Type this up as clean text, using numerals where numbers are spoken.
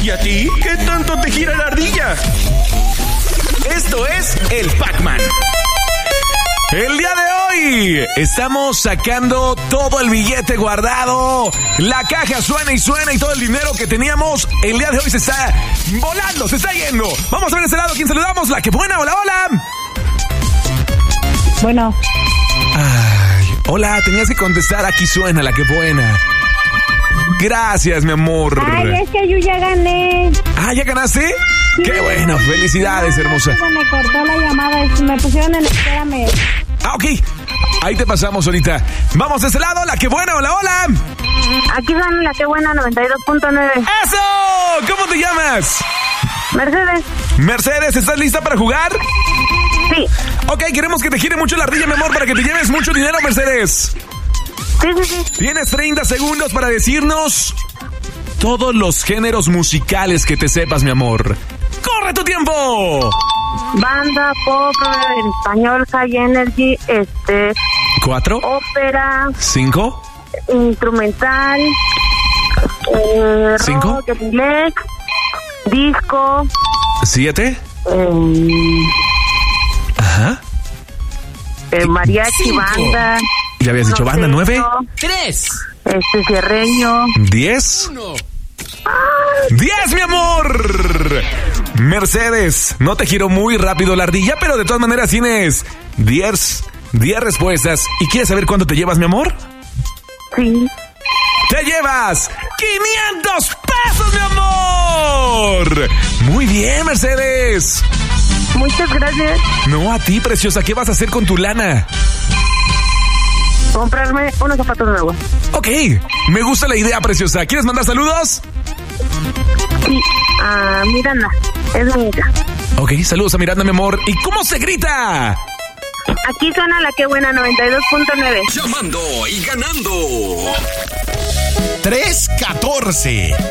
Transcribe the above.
¿Y a ti? ¿Qué tanto te gira la ardilla? Esto es el Pac-Man. El día de hoy estamos sacando todo el billete guardado. La caja suena y suena y todo el dinero que teníamos el día de hoy se está volando, se está yendo. Vamos a ver ese lado, ¿quién saludamos? La que buena, hola, hola. Bueno. Ay, hola, tenías que contestar, aquí suena la que buena. Gracias, mi amor. Ay, es que yo ya gané. Ah, ¿ya ganaste? Sí. Qué bueno, felicidades, hermosa. Me cortó la llamada, me pusieron en espérame. Ah, ok. Ahí te pasamos ahorita. Vamos de ese lado, la que buena, hola, hola. Aquí son la que buena 92.9. ¡Eso! ¿Cómo te llamas? Mercedes. Mercedes, ¿estás lista para jugar? Sí. Ok, queremos que te gire mucho la ardilla, mi amor, para que te lleves mucho dinero, Mercedes. Sí. Tienes 30 segundos para decirnos todos los géneros musicales que te sepas, mi amor. ¡Corre tu tiempo! Banda, pop, en español, high energy, 4. ópera. 5. Instrumental. 5. Rock, en inglés, disco. 7. Ajá. Mariachi, 5. banda. Ya habías dicho banda. 9. 3. Cierreño. 10. 10, mi amor. Mercedes, no te giro muy rápido la ardilla, pero de todas maneras tienes 10 respuestas. ¿Y quieres saber cuánto te llevas, mi amor? Sí. ¡Te llevas 500 pesos, mi amor! Muy bien, Mercedes. Muchas gracias. No, a ti, preciosa. ¿Qué vas a hacer con tu lana? Comprarme unos zapatos nuevos. Ok, me gusta la idea, preciosa. ¿Quieres mandar saludos? Sí, a Miranda, es mi hija. Ok, saludos a Miranda, mi amor. ¿Y cómo se grita? Aquí suena la que buena 92.9. Llamando y ganando. 314